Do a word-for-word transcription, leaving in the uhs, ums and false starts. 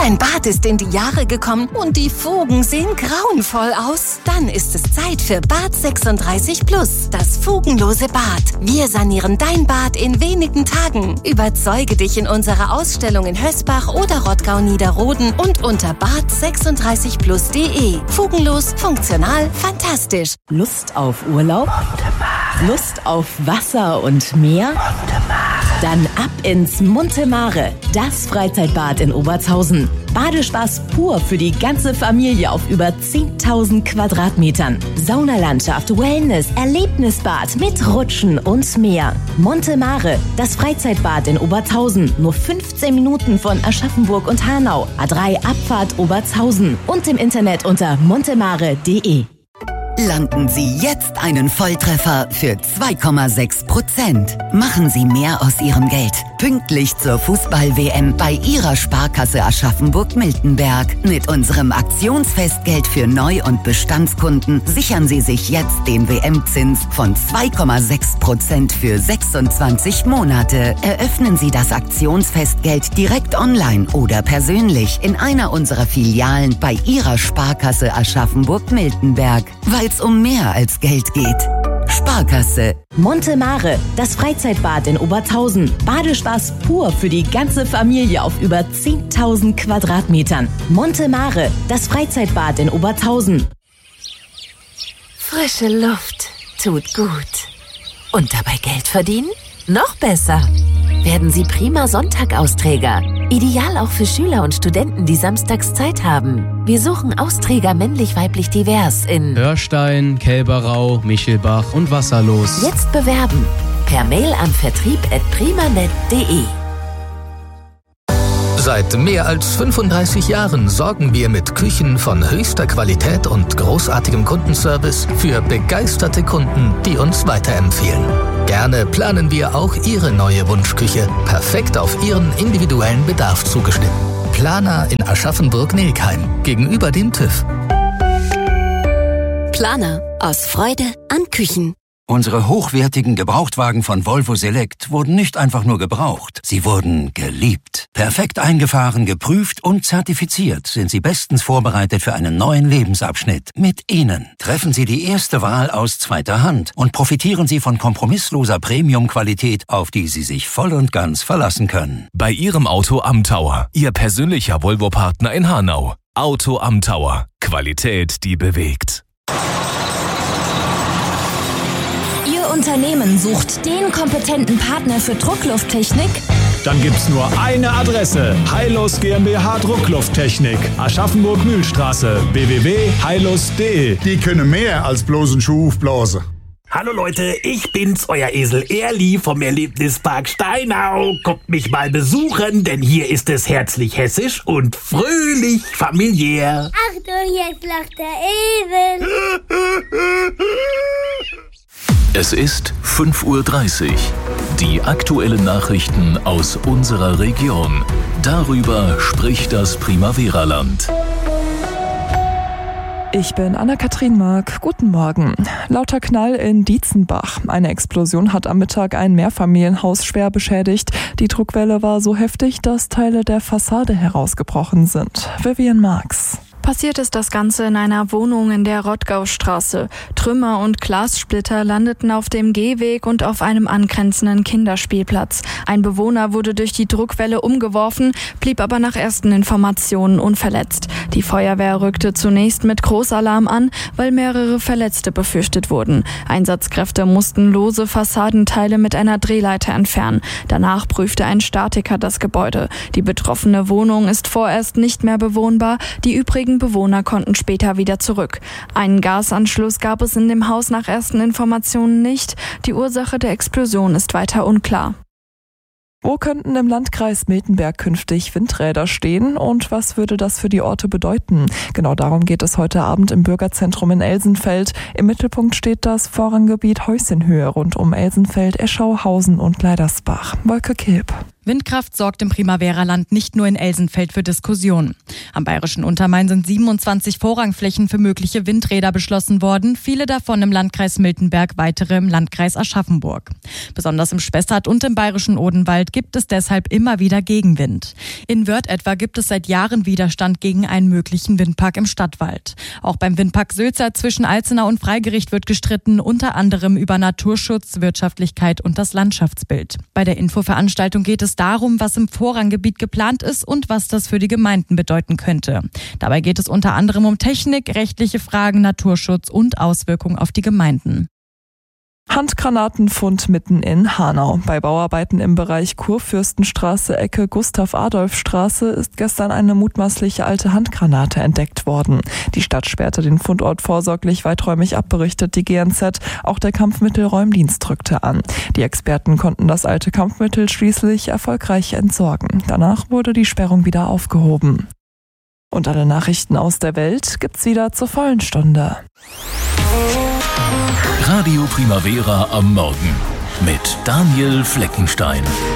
Dein Bad ist in die Jahre gekommen und die Fugen sehen grauenvoll aus? Dann ist es Zeit für Bad sechsunddreißig Plus, das fugenlose Bad. Wir sanieren dein Bad in wenigen Tagen. Überzeuge dich in unserer Ausstellung in Hösbach oder Rottgau-Niederroden und unter bad sechsunddreißig plus punkt de. Fugenlos, funktional, fantastisch. Lust auf Urlaub? Lust auf Wasser und Meer? Dann ab ins Monte Mare, das Freizeitbad in Obertshausen. Badespaß pur für die ganze Familie auf über zehntausend Quadratmetern. Saunalandschaft, Wellness, Erlebnisbad mit Rutschen und mehr. Monte Mare, das Freizeitbad in Obertshausen. Nur fünfzehn Minuten von Aschaffenburg und Hanau. A drei Abfahrt Obertshausen. Und im Internet unter montemare punkt de. Landen Sie jetzt einen Volltreffer für zwei Komma sechs Prozent. Machen Sie mehr aus Ihrem Geld. Pünktlich zur Fußball-W M bei Ihrer Sparkasse Aschaffenburg-Miltenberg. Mit unserem Aktionsfestgeld für Neu- und Bestandskunden sichern Sie sich jetzt den W M-Zins von zwei Komma sechs Prozent für sechsundzwanzig Monate. Eröffnen Sie das Aktionsfestgeld direkt online oder persönlich in einer unserer Filialen bei Ihrer Sparkasse Aschaffenburg-Miltenberg. Weil es um mehr als Geld geht. Sparkasse. Monte Mare, das Freizeitbad in Obertshausen. Badespaß pur für die ganze Familie auf über zehntausend Quadratmetern. Monte Mare, das Freizeitbad in Obertshausen. Frische Luft tut gut. Und dabei Geld verdienen? Noch besser. Werden Sie prima Sonntag-Austräger. Ideal auch für Schüler und Studenten, die samstags Zeit haben. Wir suchen Austräger männlich-weiblich divers in Hörstein, Kälberau, Michelbach und Wasserlos. Jetzt bewerben. Per Mail an vertrieb at primanet punkt de. Seit mehr als fünfunddreißig Jahren sorgen wir mit Küchen von höchster Qualität und großartigem Kundenservice für begeisterte Kunden, die uns weiterempfehlen. Gerne planen wir auch Ihre neue Wunschküche, perfekt auf Ihren individuellen Bedarf zugeschnitten. Planer in Aschaffenburg-Nilkheim, gegenüber dem TÜV. Planer, aus Freude an Küchen. Unsere hochwertigen Gebrauchtwagen von Volvo Select wurden nicht einfach nur gebraucht, sie wurden geliebt. Perfekt eingefahren, geprüft und zertifiziert sind sie bestens vorbereitet für einen neuen Lebensabschnitt. Mit ihnen treffen Sie die erste Wahl aus zweiter Hand und profitieren Sie von kompromissloser Premium-Qualität, auf die Sie sich voll und ganz verlassen können. Bei Ihrem Auto am Tower, Ihr persönlicher Volvo-Partner in Hanau. Auto am Tower. Qualität, die bewegt. Unternehmen sucht den kompetenten Partner für Drucklufttechnik? Dann gibt's nur eine Adresse. Heilus GmbH Drucklufttechnik. Aschaffenburg-Mühlstraße. w w w punkt heilus punkt de. Die können mehr als bloßen Schuh aufblasen. Hallo Leute, ich bin's, euer Esel Erli vom Erlebnispark Steinau. Kommt mich mal besuchen, denn hier ist es herzlich hessisch und fröhlich familiär. Achtung, jetzt lacht der Esel. Es ist fünf Uhr dreißig. Die aktuellen Nachrichten aus unserer Region. Darüber spricht das Primavera-Land. Ich bin Anna-Kathrin Mark. Guten Morgen. Lauter Knall in Dietzenbach. Eine Explosion hat am Mittag ein Mehrfamilienhaus schwer beschädigt. Die Druckwelle war so heftig, dass Teile der Fassade herausgebrochen sind. Vivian Marx. Passiert ist das Ganze in einer Wohnung in der Rottgaustraße. Trümmer und Glassplitter landeten auf dem Gehweg und auf einem angrenzenden Kinderspielplatz. Ein Bewohner wurde durch die Druckwelle umgeworfen, blieb aber nach ersten Informationen unverletzt. Die Feuerwehr rückte zunächst mit Großalarm an, weil mehrere Verletzte befürchtet wurden. Einsatzkräfte mussten lose Fassadenteile mit einer Drehleiter entfernen. Danach prüfte ein Statiker das Gebäude. Die betroffene Wohnung ist vorerst nicht mehr bewohnbar. Die übrigen Bewohner konnten später wieder zurück. Einen Gasanschluss gab es in dem Haus nach ersten Informationen nicht. Die Ursache der Explosion ist weiter unklar. Wo könnten im Landkreis Miltenberg künftig Windräder stehen und was würde das für die Orte bedeuten? Genau darum geht es heute Abend im Bürgerzentrum in Elsenfeld. Im Mittelpunkt steht das Vorranggebiet Häuschenhöhe rund um Elsenfeld, Eschau, Hausen und Leidersbach. Wolke Kilp. Windkraft sorgt im Primavera-Land nicht nur in Elsenfeld für Diskussionen. Am bayerischen Untermain sind siebenundzwanzig Vorrangflächen für mögliche Windräder beschlossen worden, viele davon im Landkreis Miltenberg, weitere im Landkreis Aschaffenburg. Besonders im Spessart und im bayerischen Odenwald gibt es deshalb immer wieder Gegenwind. In Wörth etwa gibt es seit Jahren Widerstand gegen einen möglichen Windpark im Stadtwald. Auch beim Windpark Sülzer zwischen Alzenau und Freigericht wird gestritten, unter anderem über Naturschutz, Wirtschaftlichkeit und das Landschaftsbild. Bei der Infoveranstaltung geht es darum, was im Vorranggebiet geplant ist und was das für die Gemeinden bedeuten könnte. Dabei geht es unter anderem um Technik, rechtliche Fragen, Naturschutz und Auswirkungen auf die Gemeinden. Handgranatenfund mitten in Hanau. Bei Bauarbeiten im Bereich Kurfürstenstraße, Ecke Gustav-Adolf-Straße ist gestern eine mutmaßliche alte Handgranate entdeckt worden. Die Stadt sperrte den Fundort vorsorglich weiträumig ab, berichtet die G N Z. Auch der Kampfmittelräumdienst drückte an. Die Experten konnten das alte Kampfmittel schließlich erfolgreich entsorgen. Danach wurde die Sperrung wieder aufgehoben. Und alle Nachrichten aus der Welt gibt's wieder zur vollen Stunde. Radio Primavera am Morgen mit Daniel Fleckenstein.